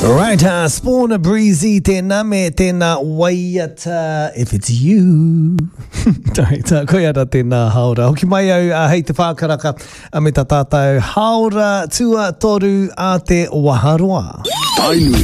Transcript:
Right, Spawner Breezy, tēnā me tēnā waiata, if it's you. Koe ara tēnā haura. Hoki mai au, hei te whākaraka, me tā tātou haura tua toru a te waharoa.